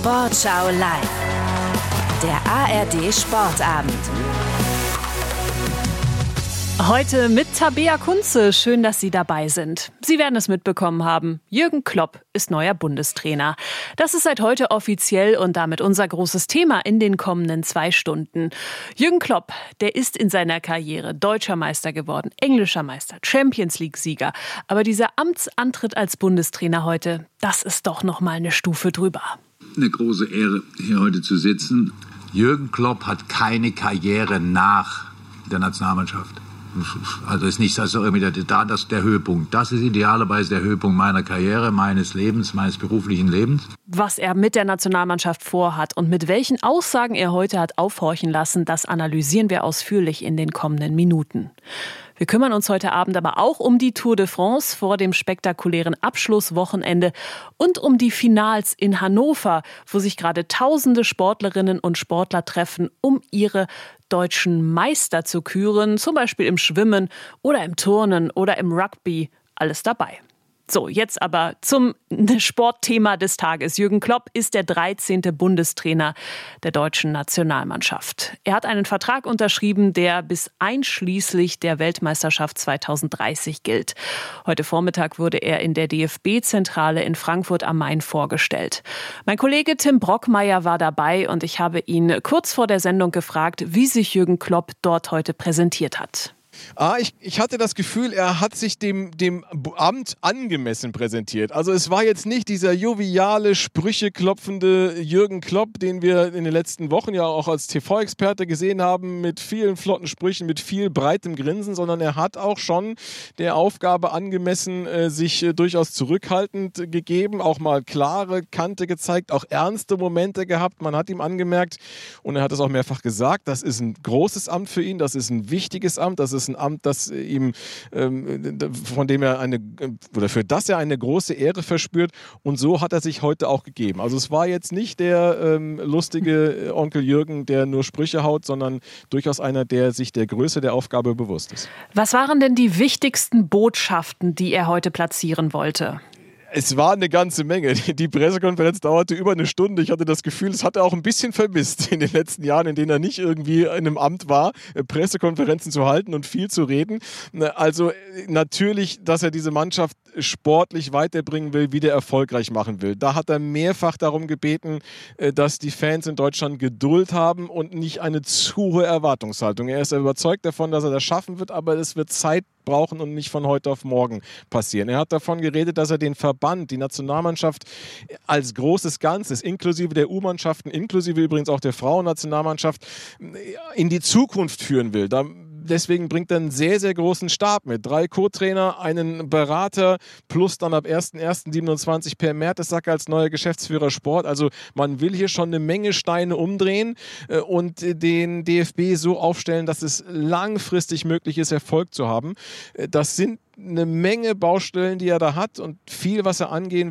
Sportschau live. Der ARD Sportabend. Heute mit Tabea Kunze. Schön, dass Sie dabei sind. Sie werden es mitbekommen haben. Jürgen Klopp ist neuer Bundestrainer. Das ist seit heute offiziell und damit unser großes Thema in den kommenden 2 Stunden. Jürgen Klopp, der ist in seiner Karriere deutscher Meister geworden, englischer Meister, Champions-League-Sieger. Aber dieser Amtsantritt als Bundestrainer heute, das ist doch noch mal eine Stufe drüber. Eine große Ehre, hier heute zu sitzen. Jürgen Klopp hat keine Karriere nach der Nationalmannschaft. Also ist nicht also irgendwie der Höhepunkt. Das ist idealerweise der Höhepunkt meiner Karriere, meines Lebens, meines beruflichen Lebens. Was er mit der Nationalmannschaft vorhat und mit welchen Aussagen er heute hat aufhorchen lassen, das analysieren wir ausführlich in den kommenden Minuten. Wir kümmern uns heute Abend aber auch um die Tour de France vor dem spektakulären Abschlusswochenende und um die Finals in Hannover, wo sich gerade tausende Sportlerinnen und Sportler treffen, um ihre deutschen Meister zu küren, zum Beispiel im Schwimmen oder im Turnen oder im Rugby, alles dabei. So, jetzt aber zum Sportthema des Tages. Jürgen Klopp ist der 13. Bundestrainer der deutschen Nationalmannschaft. Er hat einen Vertrag unterschrieben, der bis einschließlich der Weltmeisterschaft 2030 gilt. Heute Vormittag wurde er in der DFB-Zentrale in Frankfurt am Main vorgestellt. Mein Kollege Tim Brockmeier war dabei und ich habe ihn kurz vor der Sendung gefragt, wie sich Jürgen Klopp dort heute präsentiert hat. Ich hatte das Gefühl, er hat sich dem Amt angemessen präsentiert. Also es war jetzt nicht dieser joviale, sprücheklopfende Jürgen Klopp, den wir in den letzten Wochen ja auch als TV-Experte gesehen haben, mit vielen flotten Sprüchen, mit viel breitem Grinsen, sondern er hat auch schon der Aufgabe angemessen sich durchaus zurückhaltend gegeben, auch mal klare Kante gezeigt, auch ernste Momente gehabt. Man hat ihm angemerkt, und er hat es auch mehrfach gesagt, das ist ein großes Amt für ihn, das ist ein wichtiges Amt, das ist ein Amt, das ihm, von dem er für das er eine große Ehre verspürt, und so hat er sich heute auch gegeben. Also es war jetzt nicht der lustige Onkel Jürgen, der nur Sprüche haut, sondern durchaus einer, der sich der Größe der Aufgabe bewusst ist. Was waren denn die wichtigsten Botschaften, die er heute platzieren wollte? Es war eine ganze Menge. Die Pressekonferenz dauerte über eine Stunde. Ich hatte das Gefühl, das hat er auch ein bisschen vermisst in den letzten Jahren, in denen er nicht irgendwie in einem Amt war, Pressekonferenzen zu halten und viel zu reden. Also natürlich, dass er diese Mannschaft sportlich weiterbringen will, wieder erfolgreich machen will. Da hat er mehrfach darum gebeten, dass die Fans in Deutschland Geduld haben und nicht eine zu hohe Erwartungshaltung. Er ist überzeugt davon, dass er das schaffen wird, aber es wird Zeit brauchen und nicht von heute auf morgen passieren. Er hat davon geredet, dass er den Verband, die Nationalmannschaft als großes Ganzes, inklusive der U-Mannschaften, inklusive übrigens auch der Frauennationalmannschaft, in die Zukunft führen will. Deswegen bringt er einen sehr, sehr großen Stab mit. 3 Co-Trainer, einen Berater plus dann ab 1.1.27 Per Mertesacker als neuer Geschäftsführer Sport. Also man will hier schon eine Menge Steine umdrehen und den DFB so aufstellen, dass es langfristig möglich ist, Erfolg zu haben. Das sind eine Menge Baustellen, die er da hat und viel, was er angehen